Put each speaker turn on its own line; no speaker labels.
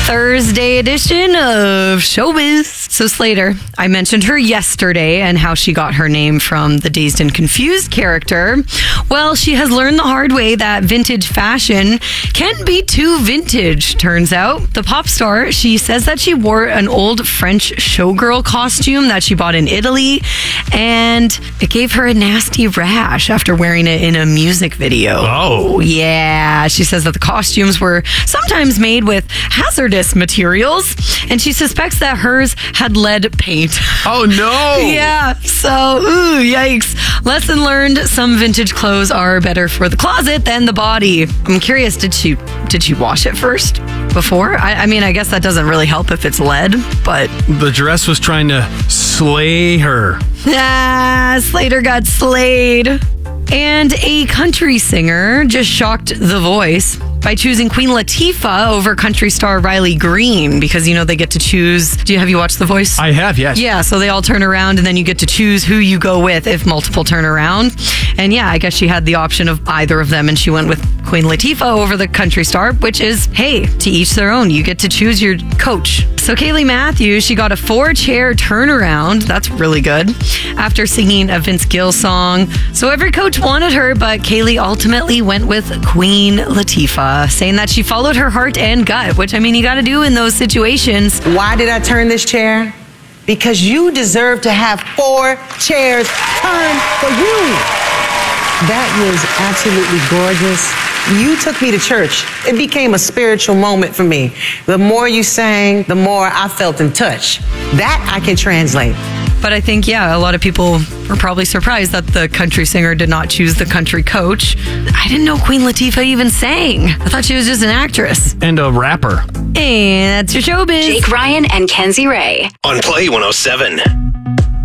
Thursday edition of Showbiz. So Slater, I mentioned her yesterday and how she got her name from the Dazed and Confused character. Well, she has learned the hard way that vintage fashion can be too vintage, turns out. The pop star, she says that she wore an old French showgirl costume that she bought in Italy, and it gave her a nasty rash after wearing it in a music video.
Oh.
Yeah, she says that the costumes were sometimes made with hazardous materials, and she suspects that hers had lead paint.
Oh, no.
Yeah, so, ooh, yikes. Lesson learned, some vintage clothes are better for the closet than the body. I'm curious, did she wash it first before? I mean, I guess that doesn't really help if it's lead, but...
The dress was trying to slay her.
Slater got slayed. And a country singer just shocked The Voice by choosing Queen Latifah over country star Riley Green, because, you know, they get to choose. Have you watched The Voice?
I have, yes.
Yeah, so they all turn around and then you get to choose who you go with if multiple turn around. And yeah, I guess she had the option of either of them, and she went with Queen Latifah over the country star, which is, hey, to each their own. You get to choose your coach. So Kaylee Matthews, she got a 4-chair turnaround. That's really good. After singing a Vince Gill song. So every coach wanted her, but Kaylee ultimately went with Queen Latifah, saying that she followed her heart and gut, which, I mean, you got to do in those situations.
Why did I turn this chair? Because you deserve to have 4 chairs turned for you. That was absolutely gorgeous. You took me to church. It became a spiritual moment for me. The more you sang, the more I felt in touch. That I can translate.
But I think, yeah, a lot of people were probably surprised that the country singer did not choose the country coach. I didn't know Queen Latifah even sang. I thought she was just an actress.
And a rapper.
And that's your showbiz.
Jake Ryan and Kenzie Ray
on Play 107.